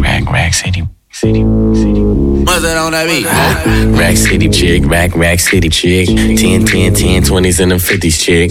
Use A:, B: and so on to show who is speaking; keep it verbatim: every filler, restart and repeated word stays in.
A: rack, rack city, city, city.
B: What's that on that beat?
A: Rack city chick, rack, rack city chick. ten, ten, ten, twenties and them fifties chick.